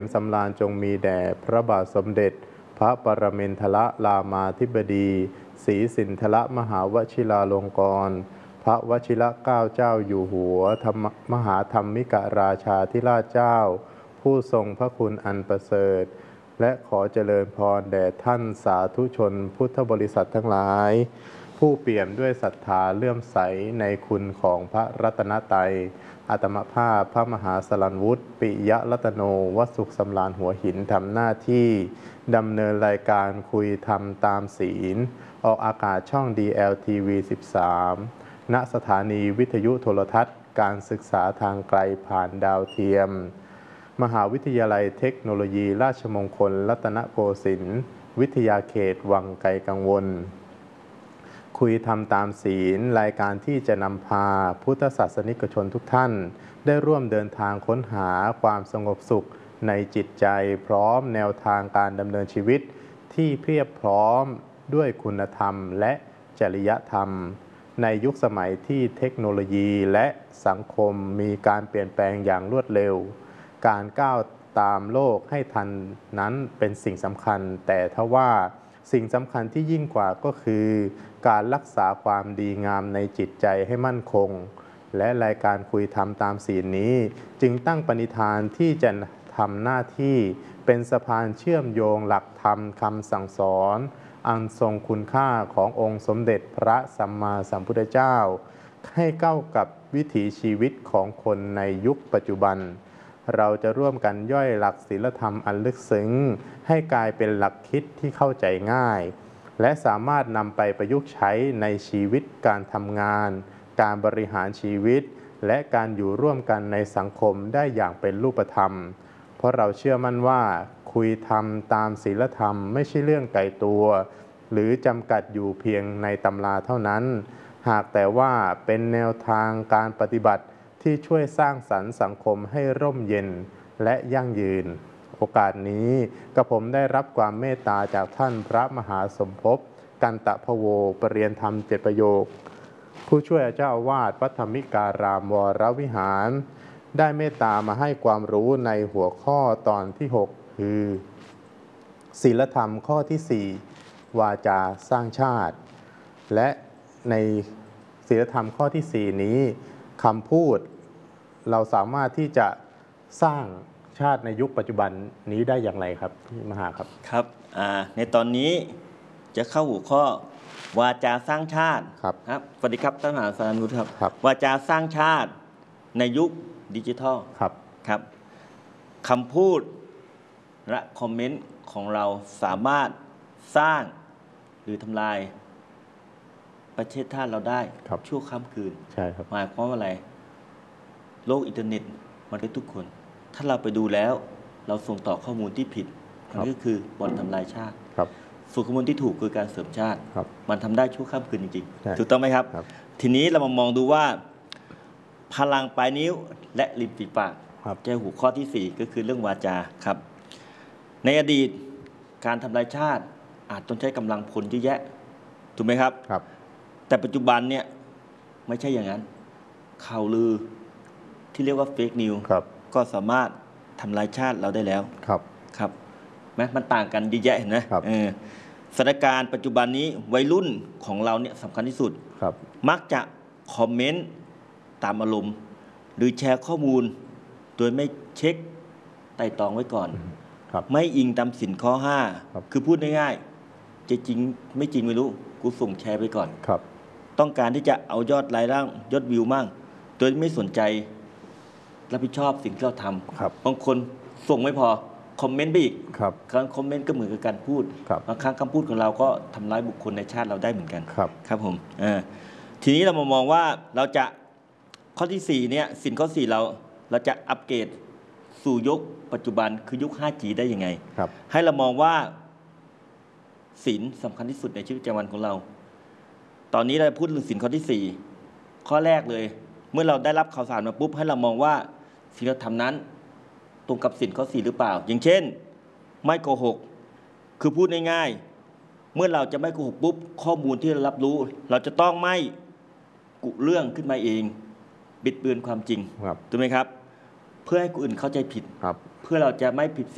สำราญจงมีแด่พระบาทสมเด็จพระปรมินทรรามาธิบดีศรีสินธรมหาวชิราลงกรณ์พระวชิรเกล้าเจ้าอยู่หัวมหาธรรมิกราชาธิราชเจ้าผู้ทรงพระคุณอันประเสริฐและขอเจริญพรแด่ท่านสาธุชนพุทธบริษัททั้งหลายผู้เปี่ยมด้วยศรัทธาเลื่อมใสในคุณของพระรัตนตรัยอาตมภาพพระมหาสรัญวุฒิปิยรัตโนวสุขสำราญหัวหินทำหน้าที่ดำเนินรายการคุยธรรมตามศีลออกอากาศช่อง DLTV 13 ณ สถานีวิทยุโทรทัศน์การศึกษาทางไกลผ่านดาวเทียมมหาวิทยาลัยเทคโนโลยีราชมงคลรัตนโกสินทร์วิทยาเขตวังไกลกังวลคุยธรรมตามศีลรายการที่จะนำพาพุทธศาสนิกชนทุกท่านได้ร่วมเดินทางค้นหาความสงบสุขในจิตใจพร้อมแนวทางการดำเนินชีวิตที่เพียบพร้อมด้วยคุณธรรมและจริยธรรมในยุคสมัยที่เทคโนโลยีและสังคมมีการเปลี่ยนแปลงอย่างรวดเร็วการก้าวตามโลกให้ทันนั้นเป็นสิ่งสำคัญแต่ทว่าสิ่งสำคัญที่ยิ่งกว่าก็คือการรักษาความดีงามในจิตใจให้มั่นคงและรายการคุยธรรมตามศีลนี้จึงตั้งปณิธานที่จะทำหน้าที่เป็นสะพานเชื่อมโยงหลักธรรมคำสั่งสอนอันทรงคุณค่าขององค์สมเด็จพระสัมมาสัมพุทธเจ้าให้เข้ากับวิถีชีวิตของคนในยุคปัจจุบันเราจะร่วมกันย่อยหลักศีลธรรมอันลึกซึ้งให้กลายเป็นหลักคิดที่เข้าใจง่ายและสามารถนำไปประยุกต์ใช้ในชีวิตการทำงานการบริหารชีวิตและการอยู่ร่วมกันในสังคมได้อย่างเป็นรูปธรรมเพราะเราเชื่อมั่นว่าคุยธรรมตามศีลธรรมไม่ใช่เรื่องไกลตัวหรือจำกัดอยู่เพียงในตำราเท่านั้นหากแต่ว่าเป็นแนวทางการปฏิบัติที่ช่วยสร้างสรรค์สังคมให้ร่มเย็นและยั่งยืนโอกาสนี้กระผมได้รับความเมตตาจากท่านพระมหาสมภพกันตะพโวปรริยนธรรม7ประโยคผู้ช่วยเจ้าอาวาสวัดธรรมิการามวรวิหารได้เมตตามาให้ความรู้ในหัวข้อตอนที่6คือศีลธรรมข้อที่4วาจาสร้างชาติและในศีลธรรมข้อที่4นี้คำพูดเราสามารถที่จะสร้างชาติในยุคปัจจุบันนี้ได้อย่างไรครับพี่มหาครับครับในตอนนี้จะเข้าหัวข้อวาจาสร้างชาติครับสวัสดีครับท่านมหาสารุธครับวาจาสร้างชาติในยุคดิจิทัลครับคำพูดและคอมเมนต์ของเราสามารถสร้างหรือทำลายประเทศชาติเราได้ชั่วข้ามคืนใช่ครับหมายความว่าอะไรโลกอินเทอร์เน็ตมันได้ทุกคนถ้าเราไปดูแล้วเราส่งต่อข้อมูลที่ผิดมันก็คือบ่อนทำลายชาติส่วนข้อมูลที่ถูกคือการเสริมชาติมันทำได้ชั่วข้ามคืนจริงๆถูกต้องไหมครับทีนี้เรามามองดูว่าพลังปลายนิ้วและริมฝีปากแก้หัวข้อที่4ก็คือเรื่องวาจาครับในอดีตการทำลายชาติอาจต้องใช้กำลังพลเยอะแยะถูกไหมครับแต่ปัจจุบันเนี่ยไม่ใช่อย่างนั้นข่าวลือที่เรียกว่าเฟกนิวส์ก็สามารถทำลายชาติเราได้แล้วครับไหมมันต่างกันเยอะแยะเห็นไหมสถานการณ์ปัจจุบันนี้วัยรุ่นของเราเนี่ยสำคัญที่สุดมักจะคอมเมนต์ตามอารมณ์หรือแชร์ข้อมูลโดยไม่เช็คไต่ตรองไว้ก่อนไม่อิงตามศีลข้อ5คือพูดง่ายๆจะจริงไม่จริงไม่รู้กูส่งแชร์ไปก่อนต้องการที่จะเอายอดไลค์ร่างยอดวิวมั่งโดยไม่สนใจรับผิดชอบสิ่งที่เราทำบางคนส่งไม่พอคอมเมนต์ไปอีกการคอมเมนต์ก็เหมือนกับการพูดบางครั้งคำพูดของเราก็ทำร้ายบุคคลในชาติเราได้เหมือนกันครับผมทีนี้เรามามองว่าเราจะข้อที่4เนี่ยสินข้อ4เราจะอัปเกรดสู่ยุคปัจจุบันคือยุค 5G ได้ยังไงให้เรามองว่าศีลสำคัญที่สุดในชีวิตประจำวันของเราตอนนี้เราพูดเรื่องศีลข้อที่4ข้อแรกเลยเมื่อเราได้รับข่าวสารมาปุ๊บให้เรามองว่าศีลธรรมนั้นตรงกับศีลข้อ4หรือเปล่าอย่างเช่นไม่โกหกคือพูดง่ายๆเมื่อเราจะไม่โกหกปุ๊บข้อมูลที่เรารับรู้เราจะต้องไม่กุเรื่องขึ้นมาเองบิดเบือนความจริงถูกไหมครับเพื่อให้คนอื่นเข้าใจผิดเพื่อเราจะไม่ผิด